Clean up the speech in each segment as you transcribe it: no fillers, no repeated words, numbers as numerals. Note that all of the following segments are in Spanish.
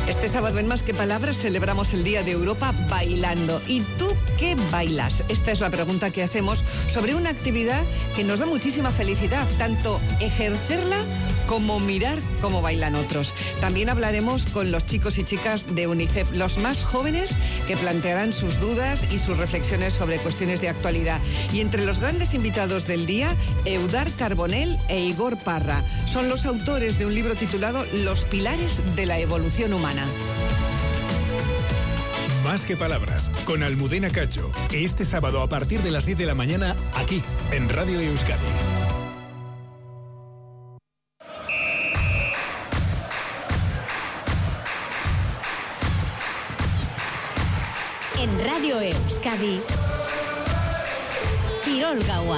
Este sábado en Más que Palabras celebramos el Día de Europa bailando. ¿Y tú qué bailas? Esta es la pregunta que hacemos sobre una actividad que nos da muchísima felicidad, tanto ejercerla como mirar cómo bailan otros. También hablaremos con los chicos y chicas de UNICEF, los más jóvenes, que plantearán sus dudas y sus reflexiones sobre cuestiones de actualidad. Y entre los grandes invitados del día, Eudar Carbonell e Igor Parra. Son los autores de un libro titulado Los pilares de la evolución humana. Más que Palabras, con Almudena Cacho. Este sábado a partir de las 10 de la mañana, aquí, en Radio Euskadi. En Radio Euskadi, Kirol Gaua.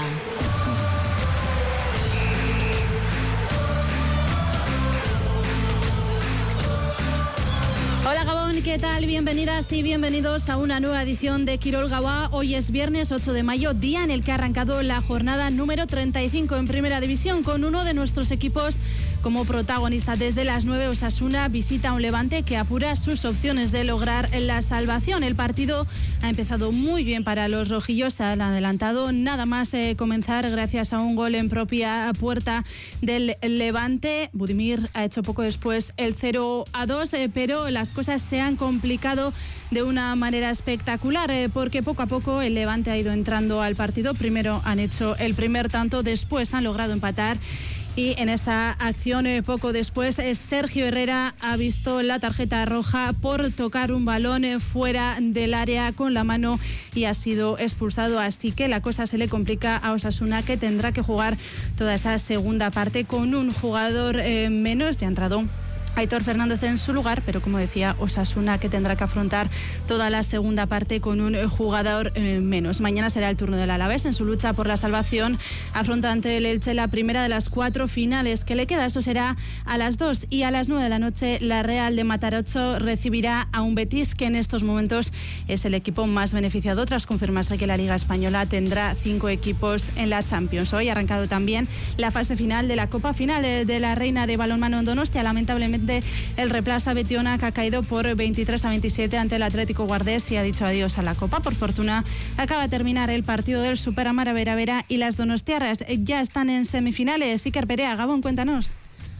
Hola Gabón, ¿qué tal? Bienvenidas y bienvenidos a una nueva edición de Kirol Gaua. Hoy es viernes 8 de mayo, día en el que ha arrancado la jornada número 35 en Primera División, con uno de nuestros equipos como protagonista. Desde las 9, Osasuna visita a un Levante que apura sus opciones de lograr la salvación. El partido ha empezado muy bien para los rojillos, se han adelantado nada más comenzar gracias a un gol en propia puerta del Levante. Budimir ha hecho poco después el 0-2, pero las cosas se han complicado de una manera espectacular, porque poco a poco el Levante ha ido entrando al partido. Primero han hecho el primer tanto, después han logrado empatar. Y en esa acción, poco después, Sergio Herrera ha visto la tarjeta roja por tocar un balón fuera del área con la mano y ha sido expulsado. Así que la cosa se le complica a Osasuna, que tendrá que jugar toda esa segunda parte con un jugador menos. Ya ha entrado Aitor Fernández en su lugar, pero como decía, Osasuna que tendrá que afrontar toda la segunda parte con un jugador menos. Mañana será el turno del Alavés en su lucha por la salvación. Afronta ante el Elche la primera de las 4 finales que le queda. Eso será a las 2, y a las 9 de la noche la Real de Matarocho recibirá a un Betis que en estos momentos es el equipo más beneficiado tras confirmarse que la Liga Española tendrá 5 equipos en la Champions. Hoy ha arrancado también la fase final de la Copa Final de la Reina de Balonmano en Donostia. Lamentablemente el Replaza Betiona, que ha caído por 23-27 ante el Atlético Guardés y ha dicho adiós a la Copa. Por fortuna acaba de terminar el partido del Superamara Vera y las donostiarras ya están en semifinales. Iker Perea, Gabón, cuéntanos.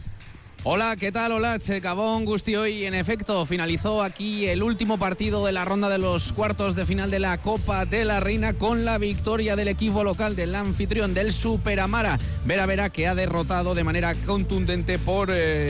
Hola, ¿qué tal? Hola, Gabón, Gusti. Hoy, en efecto, finalizó aquí el último partido de la ronda de los cuartos de final de la Copa de la Reina con la victoria del equipo local del anfitrión del Superamara Vera, que ha derrotado de manera contundente por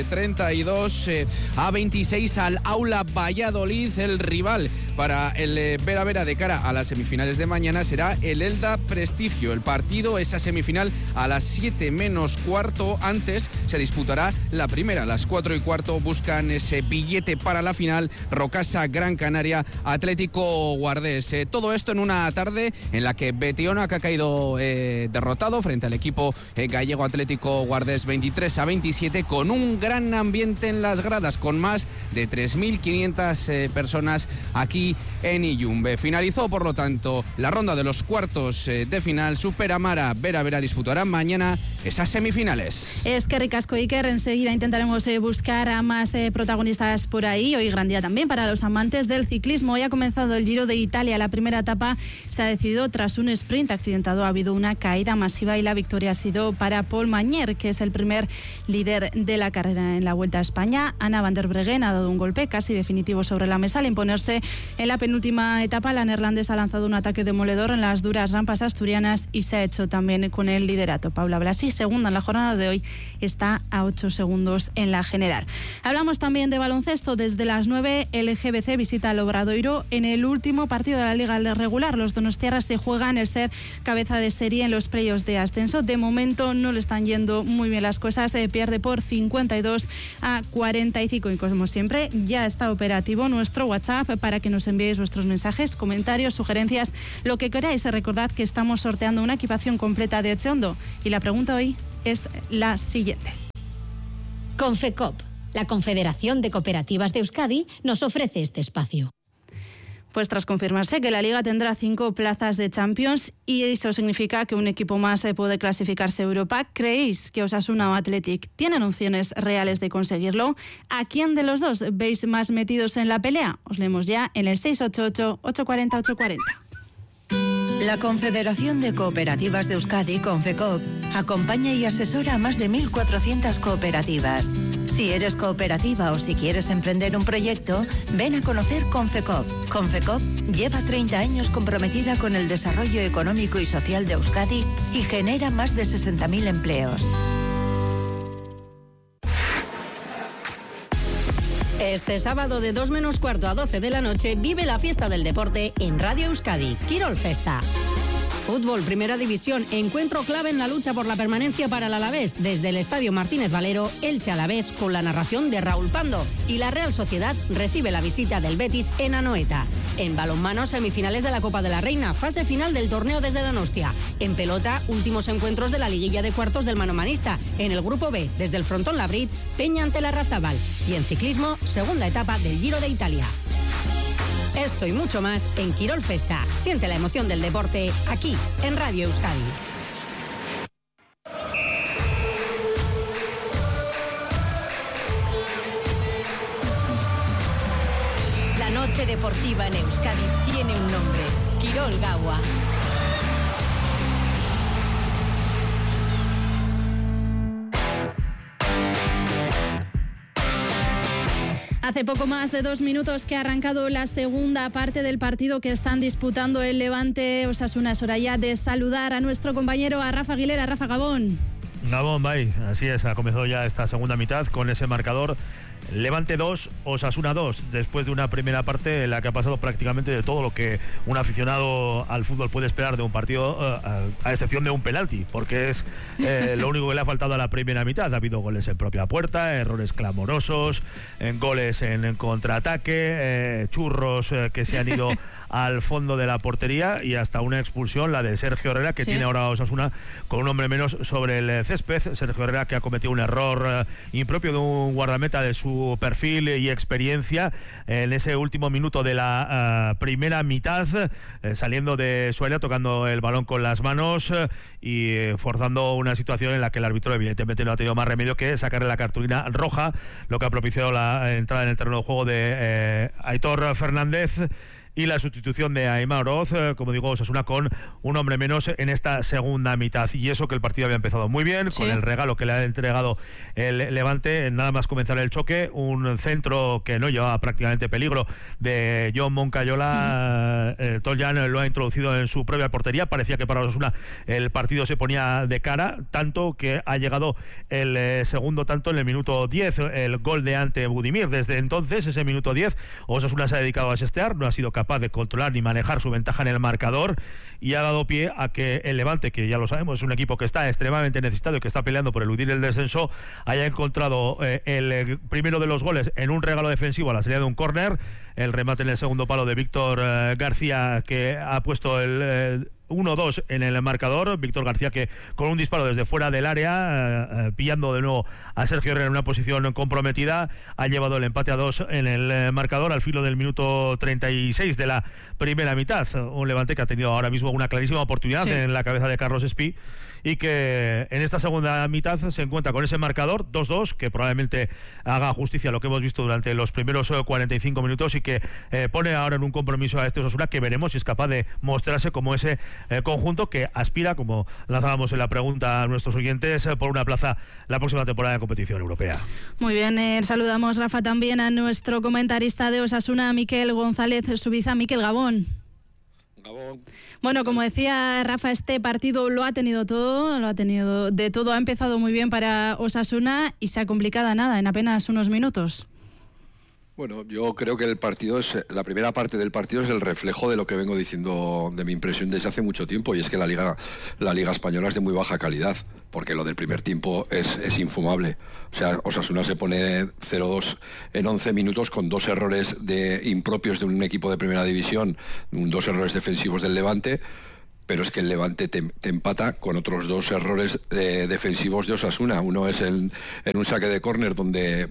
32-26 al Aula Valladolid. El rival para el Vera de cara a las semifinales de mañana será el Elda Prestigio. El partido, esa semifinal, a las 7 menos cuarto. Antes se disputará la primera. A las 4:15 buscan ese billete para la final. Rocasa Gran Canaria, Atlético Guardés. Todo esto en una tarde en la que Betiona, que ha caído derrotado frente al equipo gallego Atlético Guardés 23-27, con un gran ambiente en las gradas, con más de 3.500 personas aquí en Illumbe. Finalizó, por lo tanto, la ronda de los cuartos de final. Superamara Vera disputarán mañana esas semifinales. Es que ricasco, Iker. Enseguida intentaremos buscar a más protagonistas por ahí. Hoy gran día también para los amantes del ciclismo. Hoy ha comenzado el Giro de Italia. La primera etapa se ha decidido tras un sprint accidentado. Ha habido una caída masiva y la victoria ha sido para Paul Mañer, que es el primer líder de la carrera en la Vuelta a España. Anna van der Breggen ha dado un golpe casi definitivo sobre la mesa al imponerse en la penúltima etapa. La neerlandesa ha lanzado un ataque demoledor en las duras rampas asturianas y se ha hecho también con el liderato. Paula Blasi, segunda en la jornada de hoy, está a 8 segundos en la general. Hablamos también de baloncesto. Desde las 9 el GBC visita al Obradoiro en el último partido de la liga regular. Los donostiarras se juegan el ser cabeza de serie en los playoffs de ascenso. De momento no le están yendo muy bien las cosas. Pierde por 52-45 y, como siempre, ya está operativo nuestro WhatsApp para que nos enviéis vuestros mensajes, comentarios, sugerencias, lo que queráis. Recordad que estamos sorteando una equipación completa de Echeondo y la pregunta hoy es la siguiente. Confecop, la Confederación de Cooperativas de Euskadi, nos ofrece este espacio. Pues tras confirmarse que la Liga tendrá 5 plazas de Champions y eso significa que un equipo más puede clasificarse a Europa, ¿creéis que Osasuna o Athletic tienen opciones reales de conseguirlo? ¿A quién de los dos veis más metidos en la pelea? Os leemos ya en el 688-840-840. La Confederación de Cooperativas de Euskadi, Confecoop, acompaña y asesora a más de 1.400 cooperativas. Si eres cooperativa o si quieres emprender un proyecto, ven a conocer Confecoop. Confecoop lleva 30 años comprometida con el desarrollo económico y social de Euskadi y genera más de 60.000 empleos. Este sábado de 2 menos cuarto a 12 de la noche vive la fiesta del deporte en Radio Euskadi, Quirol Festa. Fútbol, Primera División, encuentro clave en la lucha por la permanencia para el Alavés, desde el Estadio Martínez Valero, Elche Alavés, con la narración de Raúl Pando. Y la Real Sociedad recibe la visita del Betis en Anoeta. En balonmano, semifinales de la Copa de la Reina, fase final del torneo desde Donostia. En pelota, últimos encuentros de la liguilla de cuartos del manomanista. En el grupo B, desde el Frontón Labrit, Peña ante la Razabal. Y en ciclismo, segunda etapa del Giro de Italia. Esto y mucho más en Quirol Festa. Siente la emoción del deporte aquí en Radio Euskadi. La noche deportiva en Euskadi tiene un nombre: Quirol Gaua. Hace poco más de 2 minutos que ha arrancado la segunda parte del partido que están disputando el Levante Osasuna. Es hora ya de saludar a nuestro compañero, a Rafa Aguilera. Rafa, Gabón. Gabón, bye. Así es, ha comenzado ya esta segunda mitad con ese marcador. Levante 2, Osasuna 2, después de una primera parte en la que ha pasado prácticamente de todo lo que un aficionado al fútbol puede esperar de un partido, a excepción de un penalti, porque es lo único que le ha faltado a la primera mitad. Ha habido goles en propia puerta, errores clamorosos, goles en contraataque, churros que se han ido al fondo de la portería y hasta una expulsión, la de Sergio Herrera, que tiene ahora Osasuna con un hombre menos sobre el césped. Sergio Herrera, que ha cometido un error impropio de un guardameta de su perfil y experiencia en ese último minuto de la primera mitad, saliendo de su área, tocando el balón con las manos y forzando una situación en la que el árbitro evidentemente no ha tenido más remedio que sacarle la cartulina roja, lo que ha propiciado la entrada en el terreno de juego de Aitor Fernández y la sustitución de Aimar Oroz, como digo, Osasuna con un hombre menos en esta segunda mitad. Y eso que el partido había empezado muy bien, con el regalo que le ha entregado el Levante, nada más comenzar el choque, un centro que no llevaba prácticamente peligro de John Moncayola. Toljan lo ha introducido en su propia portería. Parecía que para Osasuna el partido se ponía de cara, tanto que ha llegado el segundo tanto en el minuto 10, el gol de Ante Budimir. Desde entonces, ese minuto 10, Osasuna se ha dedicado a asestear, no ha sido capaz de controlar ni manejar su ventaja en el marcador y ha dado pie a que el Levante, que ya lo sabemos es un equipo que está extremadamente necesitado y que está peleando por eludir el descenso, haya encontrado el primero de los goles en un regalo defensivo a la salida de un córner, el remate en el segundo palo de Víctor García, que ha puesto el 1-2 en el marcador. Víctor García, que con un disparo desde fuera del área, pillando de nuevo a Sergio Herrera en una posición comprometida, ha llevado el empate a 2 en el marcador al filo del minuto 36 de la primera mitad. Un Levante que ha tenido ahora mismo una clarísima oportunidad en la cabeza de Carlos Espí y que en esta segunda mitad se encuentra con ese marcador 2-2, que probablemente haga justicia a lo que hemos visto durante los primeros 45 minutos y que pone ahora en un compromiso a este Osasuna que veremos si es capaz de mostrarse como ese conjunto que aspira, como lanzábamos en la pregunta a nuestros oyentes, por una plaza la próxima temporada de competición europea. Muy bien, saludamos, Rafa, también a nuestro comentarista de Osasuna, Miquel González Subiza. Miquel, Gabón. Bueno, como decía Rafa, este partido lo ha tenido de todo, ha empezado muy bien para Osasuna y se ha complicado nada en apenas unos minutos. Bueno, yo creo que la primera parte del partido es el reflejo de lo que vengo diciendo, de mi impresión desde hace mucho tiempo, y es que la Liga Española es de muy baja calidad, porque lo del primer tiempo es infumable. O sea, Osasuna se pone 0-2 en 11 minutos con 2 errores impropios de un equipo de primera división, 2 errores defensivos del Levante, pero es que el Levante te empata con otros 2 errores defensivos de Osasuna. Uno es en un saque de córner donde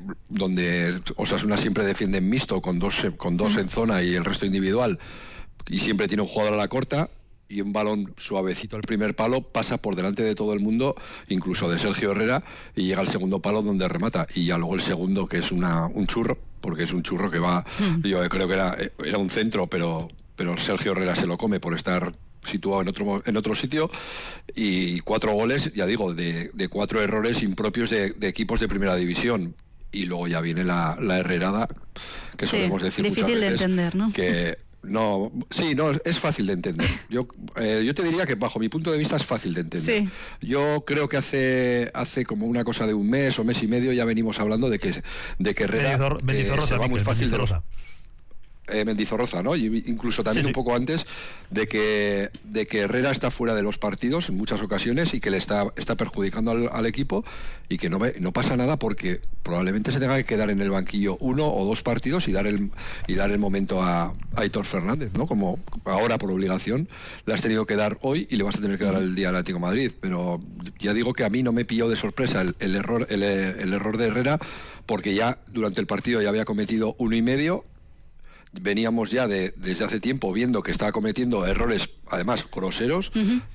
Osasuna siempre defiende en mixto con dos en zona y el resto individual, y siempre tiene un jugador a la corta, y un balón suavecito al primer palo pasa por delante de todo el mundo, incluso de Sergio Herrera, y llega al segundo palo donde remata, y ya luego el segundo, que es un churro, porque es un churro que va, yo creo que era un centro, pero Sergio Herrera se lo come por estar situado en otro sitio, y 4 goles, ya digo, de 4 errores impropios de equipos de primera división. Y luego ya viene la herrerada, que solemos decir muchas veces. Difícil de entender, ¿no? Que no, es fácil de entender. Yo te diría que bajo mi punto de vista es fácil de entender. Sí. Yo creo que hace como una cosa de un mes o mes y medio ya venimos hablando de que Herrera se va muy fácil de los... Mendizorroza, ¿no? Y incluso también un poco antes de que Herrera está fuera de los partidos en muchas ocasiones y que le está perjudicando al equipo, y que no pasa nada porque probablemente se tenga que quedar en el banquillo 1 o 2 partidos y dar el momento a Aitor Fernández, ¿no? Como ahora por obligación le has tenido que dar hoy y le vas a tener que dar el día al Atlético de Madrid. Pero ya digo que a mí no me pilló de sorpresa el error de Herrera, porque ya durante el partido ya había cometido 1,5. Veníamos ya desde hace tiempo viendo que estaba cometiendo errores, además groseros,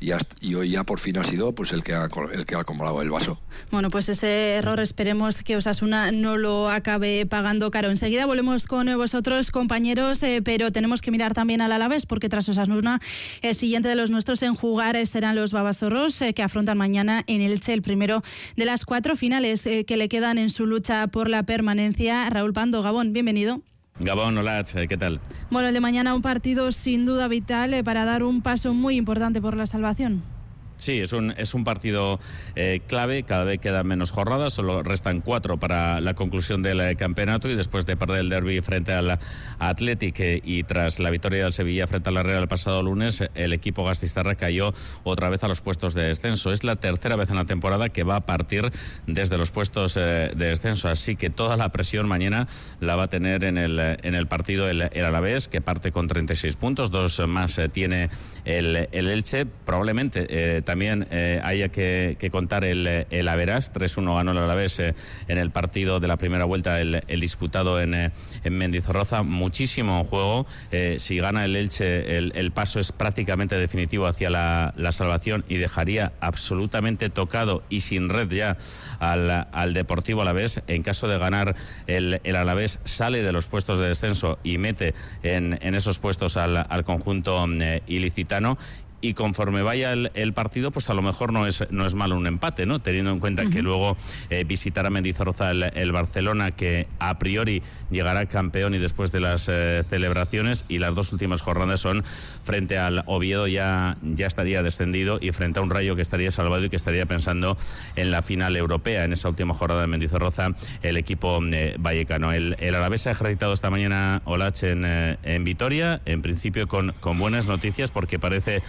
y hoy ya por fin ha sido pues el que ha acomodado el vaso. Bueno, pues ese error esperemos que Osasuna no lo acabe pagando caro. Enseguida volvemos con vosotros, compañeros, pero tenemos que mirar también al Alavés, porque tras Osasuna el siguiente de los nuestros en jugar serán los Babazorros, que afrontan mañana en Elche el primero de las 4 finales que le quedan en su lucha por la permanencia. Raúl Pando, Gabón, bienvenido. Gabón, hola, ¿qué tal? Bueno, el de mañana un partido sin duda vital para dar un paso muy importante por la salvación. Sí, es un partido clave. Cada vez quedan menos jornadas, solo restan 4 para la conclusión del campeonato, y después de perder el derbi frente al Athletic y tras la victoria del Sevilla frente a la Real el pasado lunes, el equipo gastistarra cayó otra vez a los puestos de descenso. Es la tercera vez en la temporada que va a partir desde los puestos de descenso, así que toda la presión mañana la va a tener en el partido el Alavés, que parte con 36 puntos, 2 más tiene el Elche. Probablemente también haya que contar el Averás. 3-1 ganó el Alavés en el partido de la primera vuelta, el disputado en Mendizorroza. Muchísimo en juego. Si gana el Elche, el paso es prácticamente definitivo hacia la salvación, y dejaría absolutamente tocado y sin red ya al Deportivo Alavés. En caso de ganar el Alavés, sale de los puestos de descenso y mete en esos puestos al conjunto ilicitano. Y conforme vaya el partido, pues a lo mejor no es malo un empate, ¿no? Teniendo en cuenta que luego visitará Mendizorroza el Barcelona, que a priori llegará campeón y después de las celebraciones, y las 2 últimas jornadas son frente al Oviedo, ya estaría descendido, y frente a un Rayo que estaría salvado y que estaría pensando en la final europea. En esa última jornada de Mendizorroza, el equipo vallecano. El Alavés ha ejercitado esta mañana Olach en Vitoria, en principio con buenas noticias, porque parece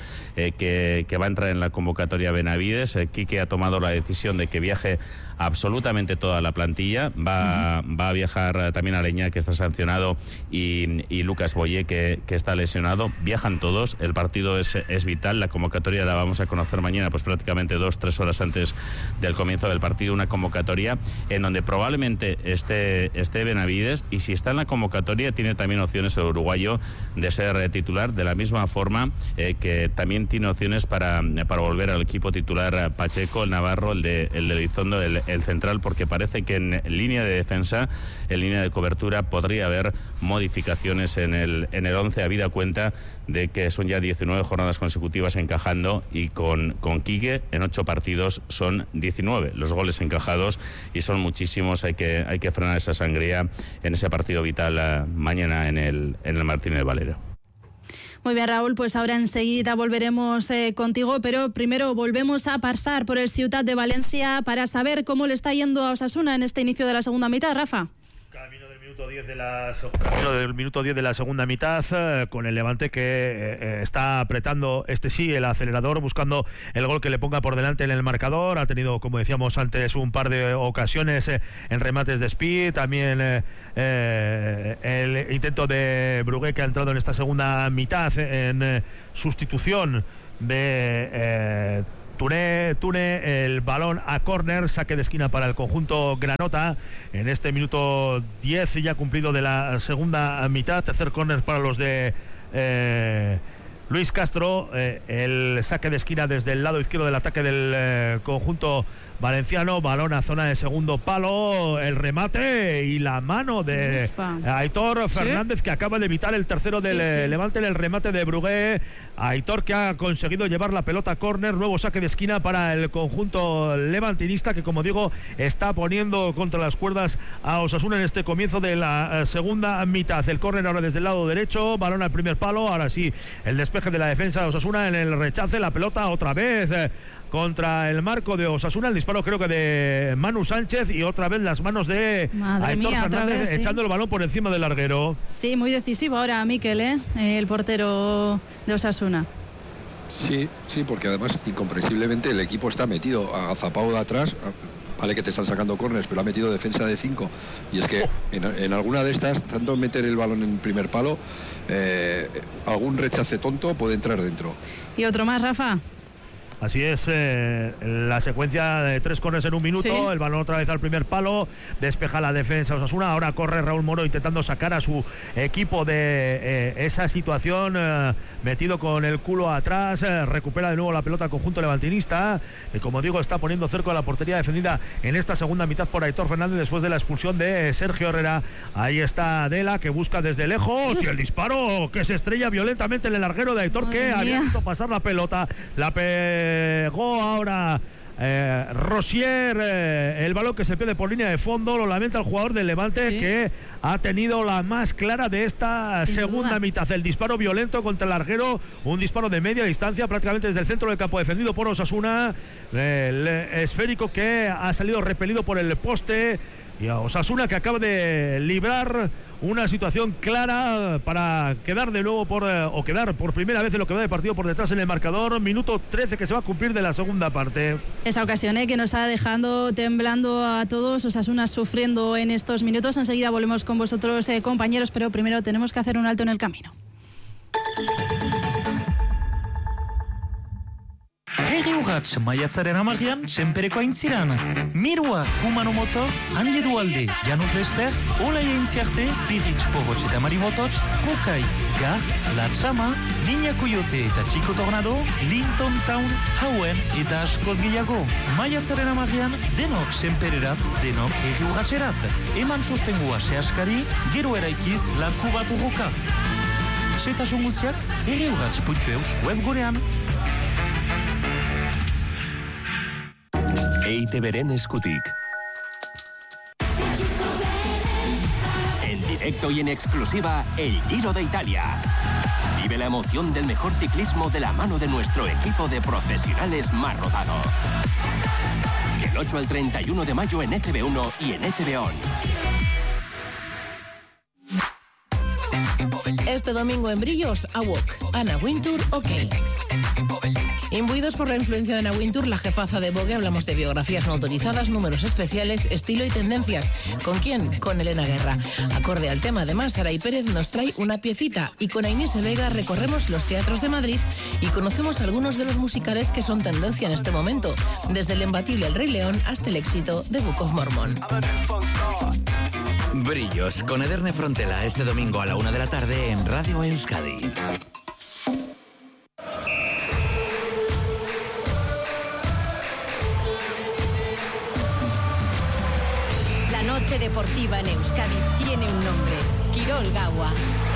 que va a entrar en la convocatoria Benavides. Quique ha tomado la decisión de que viaje absolutamente toda la plantilla. Va a viajar también Aleñá, que está sancionado, y Lucas Boyé, que está lesionado. Viajan todos. El partido es vital. La convocatoria la vamos a conocer mañana, pues prácticamente 2-3 horas antes del comienzo del partido. Una convocatoria en donde probablemente esté Benavides, y si está en la convocatoria tiene también opciones el uruguayo de ser titular, de la misma forma que también tiene opciones para volver al equipo titular Pacheco, el navarro, el de Elizondo, el central, porque parece que en línea de defensa, en línea de cobertura, podría haber modificaciones en el 11, habida cuenta de que son ya 19 jornadas consecutivas encajando, y con Quique en 8 partidos son 19 los goles encajados, y son muchísimos. Hay que frenar esa sangría en ese partido vital mañana en el Martínez Valero. Muy bien, Raúl, pues ahora enseguida volveremos contigo, pero primero volvemos a pasar por el Ciutat de Valencia para saber cómo le está yendo a Osasuna en este inicio de la segunda mitad, Rafa. Camino del minuto 10 de la segunda mitad, con el Levante que está apretando el acelerador, buscando el gol que le ponga por delante en el marcador. Ha tenido, como decíamos antes, un par de ocasiones en remates de Speed, también el intento de Brugué, que ha entrado en esta segunda mitad en sustitución de Tune, el balón a córner, saque de esquina para el conjunto granota en este minuto 10 ya cumplido de la segunda mitad. Tercer córner para los de Luis Castro, el saque de esquina desde el lado izquierdo del ataque del conjunto valenciano, balón a zona de segundo palo, el remate y la mano de Aitor Fernández, que acaba de evitar el tercero del Levante en el remate de Brugué. Aitor, que ha conseguido llevar la pelota a córner, nuevo saque de esquina para el conjunto levantinista, que como digo está poniendo contra las cuerdas a Osasuna en este comienzo de la segunda mitad. El córner ahora desde el lado derecho, balón al primer palo, ahora sí el despeje de la defensa de Osasuna en el rechace, la pelota otra vez contra el marco de Osasuna, el disparo creo que de Manu Sánchez y otra vez las manos de Aitor Fernández echando el balón por encima del larguero. Sí, muy decisivo ahora Mikel, el portero de Osasuna. Sí, porque además incomprensiblemente el equipo está metido agazapado de atrás. Vale que te están sacando córneres, pero ha metido defensa de 5. Y es que en alguna de estas, tanto meter el balón en primer palo, algún rechace tonto puede entrar dentro. Y otro más, Rafa. Así es, la secuencia de 3 córneres en un minuto, sí. El balón otra vez al primer palo, despeja la defensa Osasuna, ahora corre Raúl Moro intentando sacar a su equipo de esa situación, metido con el culo atrás, recupera de nuevo la pelota al conjunto levantinista, que como digo está poniendo cerco a la portería defendida en esta segunda mitad por Aitor Fernández después de la expulsión de Sergio Herrera. Ahí está Adela, que busca desde lejos, y el disparo que se estrella violentamente en el larguero de Aitor, que había visto pasar la pelota, llegó ahora Rosier, el balón que se pierde por línea de fondo, lo lamenta el jugador del Levante, sí, que ha tenido la más clara de esta segunda mitad. El disparo violento contra el larguero, un disparo de media distancia prácticamente desde el centro del campo defendido por Osasuna, el esférico que ha salido repelido por el poste, y a Osasuna que acaba de librar una situación clara para quedar de nuevo quedar por primera vez en lo que va de partido por detrás en el marcador. Minuto 13 que se va a cumplir de la segunda parte. Esa ocasión que nos está dejando temblando a todos, Osasuna sufriendo en estos minutos. Enseguida volvemos con vosotros, compañeros, pero primero tenemos que hacer un alto en el camino. Herri urrats, maiatzaren 10ean, senpereko aintziran. Mirua, Kumano Motor, Anje Dualde, Janus Lester, Olaia Intziarte, Pirritx Porrotx eta Marimotots, Kokai, Gar, La Chama, Niña Coyote eta Chico Tornado, Linton Town, Hauen eta askoz gehiago. Maiatzaren 10ean, denok senpererat, denok herri urratserat. Eman sostengua sehaskari, gero eraikiz laku bat urroka. Setasun guztiak, herriurratx.eus webgunean. EITBren eskutik. En directo y en exclusiva, el Giro de Italia. Vive la emoción del mejor ciclismo de la mano de nuestro equipo de profesionales más rodado. Del 8 al 31 de mayo en ETV1 y en ETV On. Este domingo en Brillos, AWOC, Anna Wintour, OK. Imbuidos por la influencia de Anna Wintour, la jefaza de Vogue, hablamos de biografías no autorizadas, números especiales, estilo y tendencias. ¿Con quién? Con Elena Guerra. Acorde al tema, además, Saray Pérez nos trae una piecita y con Ainhoa Vega recorremos los teatros de Madrid y conocemos algunos de los musicales que son tendencia en este momento, desde el imbatible El Rey León hasta el éxito de Book of Mormon. Brillos con Ederne Frontela este domingo a la 1 de la tarde en Radio Euskadi. La noche deportiva en Euskadi tiene un nombre: Kirol Gaua.